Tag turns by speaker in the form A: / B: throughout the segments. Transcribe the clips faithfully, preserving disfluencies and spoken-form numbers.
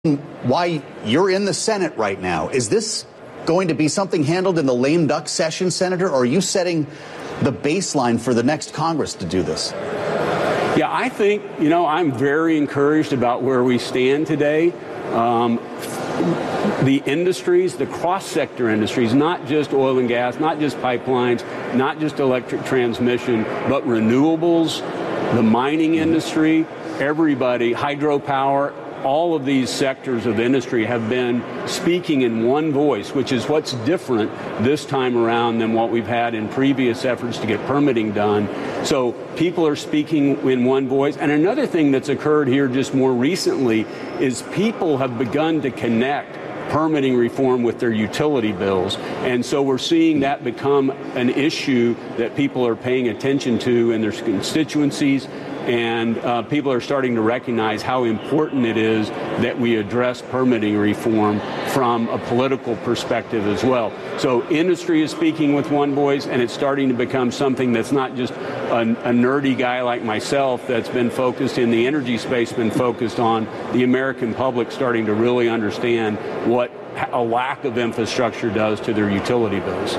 A: why you're in the Senate right now. Is this going to be something handled in the lame duck session, Senator, or are you setting the baseline for the next Congress to do this?
B: Yeah, I think, you know, I'm very encouraged about where we stand today. Um, the industries, the cross-sector industries, not just oil and gas, not just pipelines, not just electric transmission, but renewables, the mining industry, everybody, hydropower, all of these sectors of the industry have been speaking in one voice, which is what's different this time around than what we've had in previous efforts to get permitting done. So people are speaking in one voice. And another thing that's occurred here just more recently is people have begun to connect permitting reform with their utility bills. And so we're seeing that become an issue that people are paying attention to in their constituencies. And uh, people are starting to recognize how important it is that we address permitting reform from a political perspective as well. So industry is speaking with one voice, and it's starting to become something that's not just a, a nerdy guy like myself that's been focused in the energy space, been focused on the American public starting to really understand what a lack of infrastructure does to their utility bills.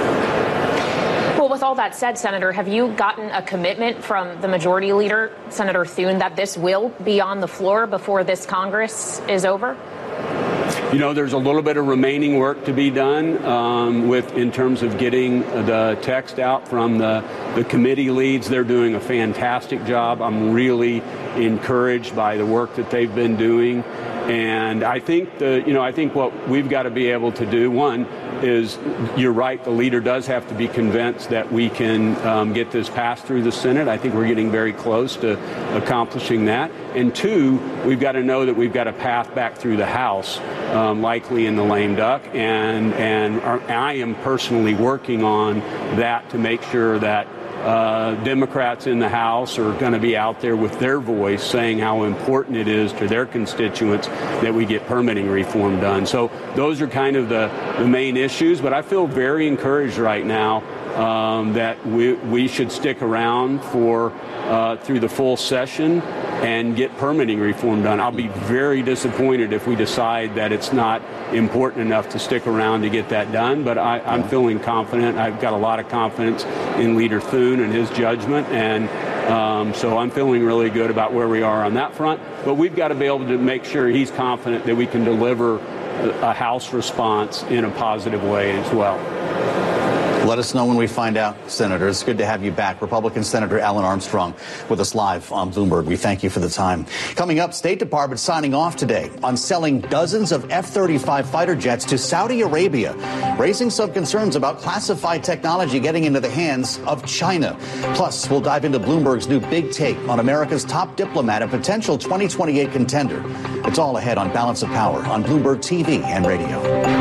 C: Well, with all that said, Senator, have you gotten a commitment from the majority leader, Senator Thune, that this will be on the floor before this Congress is over?
B: You know, there's a little bit of remaining work to be done um, with in terms of getting the text out from the, the committee leads. They're doing a fantastic job. I'm really encouraged by the work that they've been doing. And I think the, you know, I think what we've got to be able to do, one, is you're right, the leader does have to be convinced that we can um, get this passed through the Senate. I think we're getting very close to accomplishing that. And two, we've got to know that we've got a path back through the House, um, likely in the lame duck. And, and I am personally working on that to make sure that Uh, Democrats in the House are going to be out there with their voice saying how important it is to their constituents that we get permitting reform done. So those are kind of the, the main issues. But I feel very encouraged right now um, that we, we should stick around for uh, through the full session and get permitting reform done. I'll be very disappointed if we decide that it's not important enough to stick around to get that done. But I, I'm feeling confident. I've got a lot of confidence in Leader Thune and his judgment. And um, so I'm feeling really good about where we are on that front. But we've got to be able to make sure he's confident that we can deliver a, a House response in a positive way as well.
A: Let us know when we find out, Senator. It's good to have you back. Republican Senator Alan Armstrong with us live on Bloomberg. We thank you for the time. Coming up, State Department signing off today on selling dozens of F thirty-five fighter jets to Saudi Arabia, raising some concerns about classified technology getting into the hands of China. Plus, we'll dive into Bloomberg's new big take on America's top diplomat and potential twenty twenty-eight contender. It's all ahead on Balance of Power on Bloomberg T V and radio.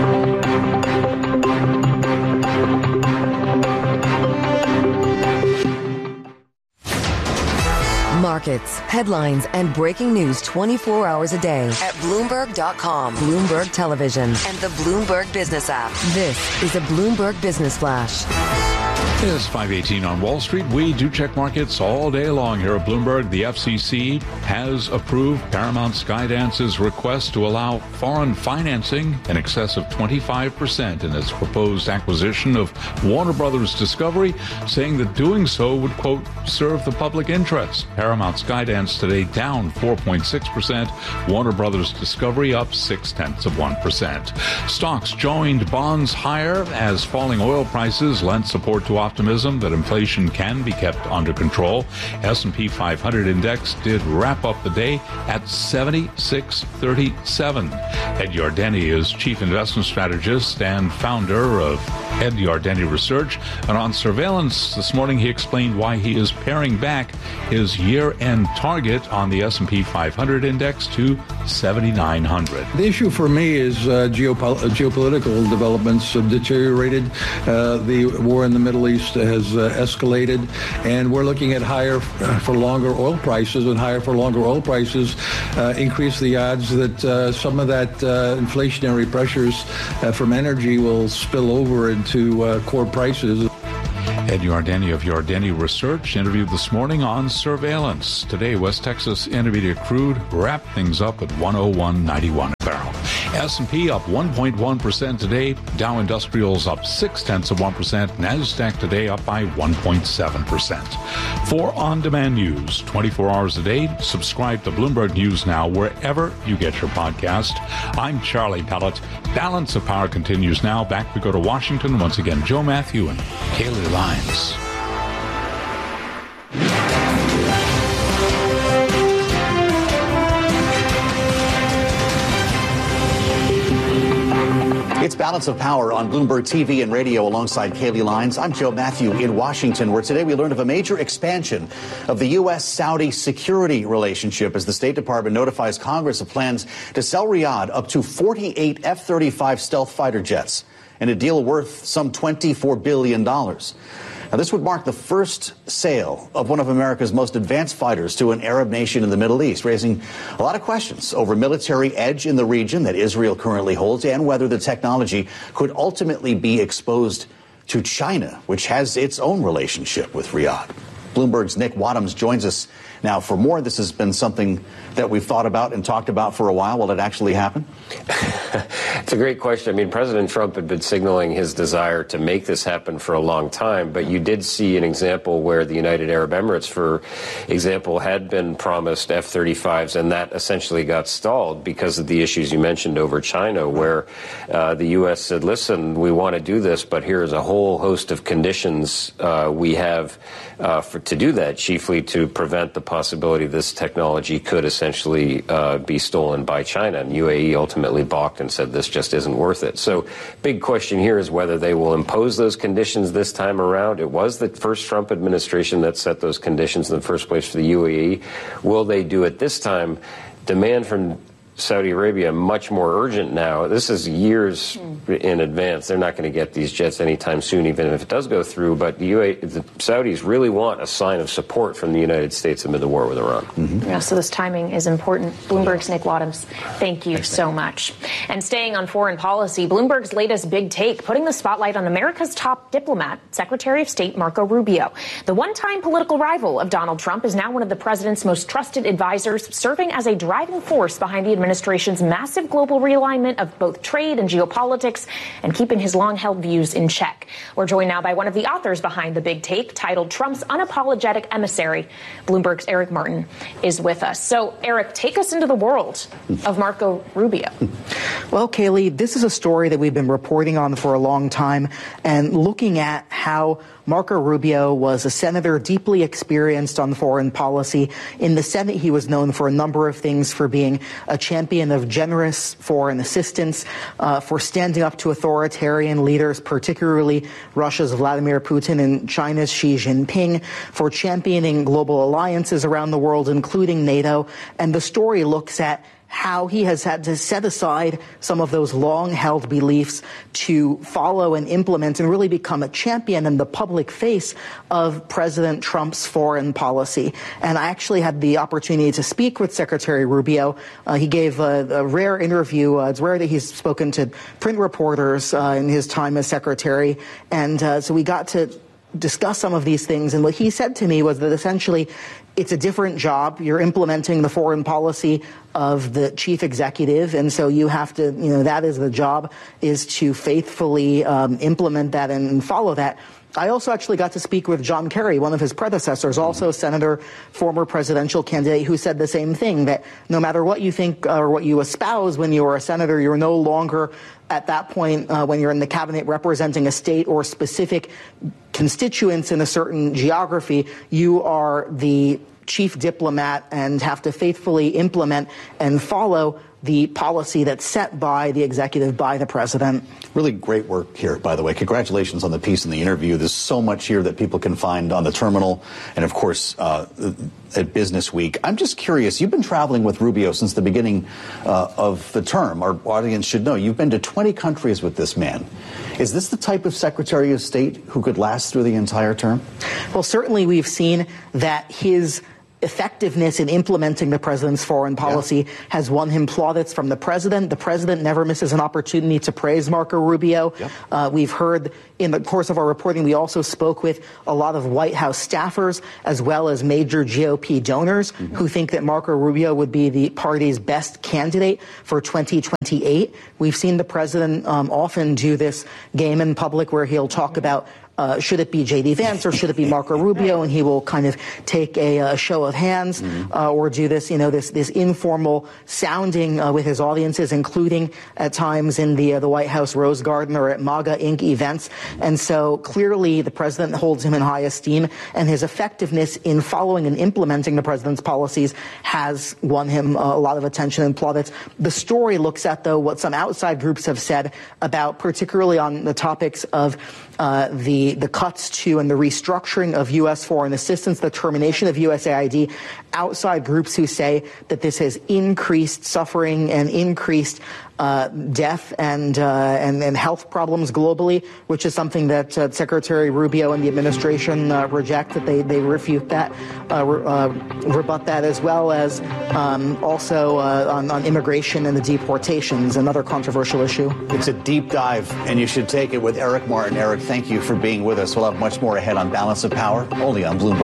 D: Markets, headlines, and breaking news twenty-four hours a day at Bloomberg dot com, Bloomberg Television, and the Bloomberg Business app. This is a Bloomberg Business Flash.
E: It is five eighteen on Wall Street. We do check markets all day long here at Bloomberg. The F C C has approved Paramount Skydance's request to allow foreign financing in excess of twenty-five percent in its proposed acquisition of Warner Brothers Discovery, saying that doing so would, quote, serve the public interest. Paramount Skydance today down four point six percent. Warner Brothers Discovery up six tenths of one percent. Stocks joined bonds higher as falling oil prices lent support to optimism that inflation can be kept under control. S and P five hundred index did wrap up the day at seventy-six thirty-seven. Ed Yardeni is chief investment strategist and founder of Ed Yardeni Research. And on surveillance this morning, he explained why he is paring back his year-end target on the S and P five hundred index to seventy-nine hundred.
F: The issue for me is uh, geopol- geopolitical developments have deteriorated. Uh, the war in the Middle East has uh, escalated, and we're looking at higher uh, for longer oil prices, and higher for longer oil prices uh, increase the odds that uh, some of that uh, inflationary pressures uh, from energy will spill over into uh, core prices.
E: Ed Yardeni of Yardeni Research interviewed this morning on surveillance. Today, West Texas Intermediate crude wrapped things up at one oh one ninety-one a barrel. S and P up one point one percent today. Dow Industrials up six tenths of one percent. NASDAQ today up by one point seven percent. For on-demand news, twenty-four hours a day, subscribe to Bloomberg News Now wherever you get your podcast. I'm Charlie Pellet. Balance of Power continues now. Back we go to Washington. Once again, Joe Matthew and Kaylee Lyons.
A: It's Balance of Power on Bloomberg T V and radio alongside Kaylee Lyons. I'm Joe Matthew in Washington, where today we learned of a major expansion of the U S Saudi security relationship as the State Department notifies Congress of plans to sell Riyadh up to forty-eight F thirty-five stealth fighter jets in a deal worth some twenty-four billion dollars. Now, this would mark the first sale of one of America's most advanced fighters to an Arab nation in the Middle East, raising a lot of questions over military edge in the region that Israel currently holds and whether the technology could ultimately be exposed to China, which has its own relationship with Riyadh. Bloomberg's Nick Wadhams joins us now for more. This has been something that we've thought about and talked about for a while. Will it actually happen?
G: It's a great question. I mean, President Trump had been signaling his desire to make this happen for a long time, but you did see an example where the United Arab Emirates, for example, had been promised F thirty-fives, and that essentially got stalled because of the issues you mentioned over China, where uh, the U S said, listen, we want to do this, but here's a whole host of conditions uh, we have uh, for, to do that, chiefly to prevent the possibility this technology could essentially uh, be stolen by China. And U A E ultimately balked and said this just isn't worth it. So big question here is whether they will impose those conditions this time around. It was the first Trump administration that set those conditions in the first place for the U A E. Will they do it this time? Demand from Saudi Arabia much more urgent now. This is years mm. in advance. They're not going to get these jets anytime soon, even if it does go through. But the, U A, the Saudis really want a sign of support from the United States amid the war with Iran.
C: Mm-hmm. Yeah, so this timing is important. Bloomberg's Nick Wadhams, thank you Thanks, so man. much. And staying on foreign policy, Bloomberg's latest big take, putting the spotlight on America's top diplomat, Secretary of State Marco Rubio. The one-time political rival of Donald Trump is now one of the president's most trusted advisors, serving as a driving force behind the administration administration's massive global realignment of both trade and geopolitics and keeping his long-held views in check. We're joined now by one of the authors behind the big take, titled Trump's Unapologetic Emissary. Bloomberg's Eric Martin is with us. So, Eric, take us into the world of Marco Rubio.
H: Well, Kaylee, this is a story that we've been reporting on for a long time and looking at how Marco Rubio was a senator deeply experienced on foreign policy. In the Senate, he was known for a number of things, for being a champion of generous foreign assistance, uh, for standing up to authoritarian leaders, particularly Russia's Vladimir Putin and China's Xi Jinping, for championing global alliances around the world, including NATO. And the story looks at how he has had to set aside some of those long-held beliefs to follow and implement and really become a champion and the public face of President Trump's foreign policy. And I actually had the opportunity to speak with Secretary Rubio. Uh, he gave a, a rare interview. Uh, it's rare that he's spoken to print reporters uh, in his time as secretary. And uh, so we got to discuss some of these things. And what he said to me was that essentially it's a different job. You're implementing the foreign policy of the chief executive, and so you have to, you know, that is the job, is to faithfully um, implement that and follow that. I also actually got to speak with John Kerry, one of his predecessors, also a senator, former presidential candidate, who said the same thing, that no matter what you think or what you espouse when you are a senator, you're no longer at that point uh, when you're in the cabinet representing a state or specific constituents in a certain geography. You are the chief diplomat and have to faithfully implement and follow the policy that's set by the executive, by the president.
A: Really great work here, by the way. Congratulations on the piece and the interview. There's so much here that people can find on the terminal and, of course, uh, at Business Week. I'm just curious. You've been traveling with Rubio since the beginning uh, of the term. Our audience should know you've been to twenty countries with this man. Is this the type of Secretary of State who could last through the entire term?
H: Well, certainly we've seen that his effectiveness in implementing the president's foreign policy yeah. has won him plaudits from the president. The president never misses an opportunity to praise Marco Rubio. Yep. Uh, we've heard in the course of our reporting, we also spoke with a lot of White House staffers as well as major G O P donors mm-hmm. who think that Marco Rubio would be the party's best candidate for twenty twenty-eight. We've seen the president um, often do this game in public where he'll talk about Uh, should it be J D Vance or should it be Marco Rubio? And he will kind of take a, a show of hands mm-hmm. uh, or do this, you know, this this informal sounding uh, with his audiences, including at times in the uh, the White House Rose Garden or at MAGA Incorporated events. And so clearly the president holds him in high esteem, and his effectiveness in following and implementing the president's policies has won him uh, a lot of attention and plaudits. The story looks at, though, what some outside groups have said about, particularly on the topics of uh, the the cuts to and the restructuring of U S foreign assistance, the termination of U S A I D, outside groups who say that this has increased suffering and increased uh, death and, uh, and and health problems globally, which is something that uh, Secretary Rubio and the administration uh, reject, that they, they refute that, uh, re- uh, rebut that, as well as um, also uh, on, on immigration and the deportations, another controversial issue.
A: It's a deep dive, and you should take it with Eric Martin. Eric, thank you for being with us. We'll have much more ahead on Balance of Power, only on Bloomberg.